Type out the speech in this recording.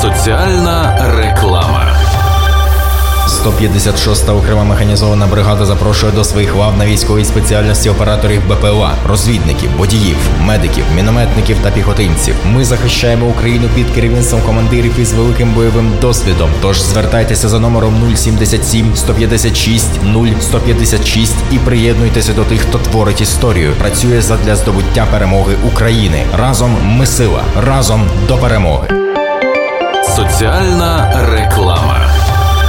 Соціальна реклама. 156-та окрема механізована бригада запрошує до своїх лав на військовій спеціальності операторів БПЛА, розвідників, водіїв, медиків, мінометників та піхотинців. Ми захищаємо Україну під керівництвом командирів із великим бойовим досвідом. Тож звертайтеся за номером 077 156 0156 і приєднуйтеся до тих, хто творить історію, працює задля здобуття перемоги України. Разом ми сила, разом до перемоги. Соціальна реклама.